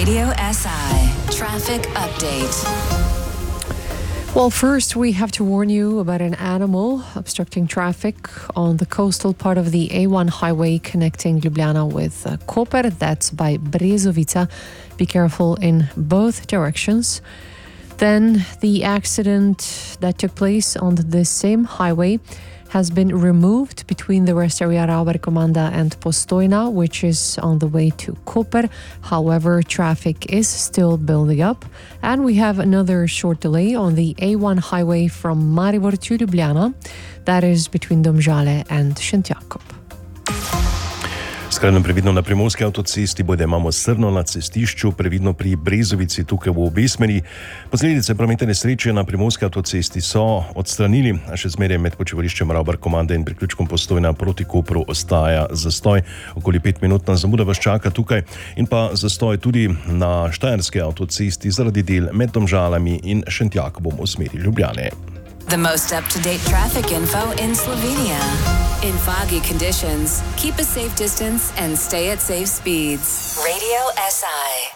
Radio SI Traffic Update. Well, first we have to warn you about an animal obstructing traffic on the coastal part of the A1 highway connecting Ljubljana with Koper. That's by Brezovica. Be careful in both directions. Then the accident that took place on the same highway has been removed between the rest area Rauberkommanda and Postojna, which is on the way to Koper. However, traffic is still building up. And we have another short delay on the A1 highway from Maribor to Ljubljana. That is between Domžale and Šentjakov. Skrajno previdno na primorski avtocesti, bojda imamo strno na cestišču, previdno pri Brezovici tukaj v obe smeri. Posledice prometne nesreče na primorski avtocesti so odstranili, a še zmeraj med počivališčem Rauberkommande in priključkom Postojna proti Kopru ostaja zastoj. Okoli 5-minutna zamuda vas čaka tukaj in pa zastoj tudi na štajerski avtocesti zaradi del med Domžalami in Šentjakovom v smeri Ljubljane. The most up-to-date traffic info in Slovenia. In foggy conditions, keep a safe distance and stay at safe speeds. Radio SI.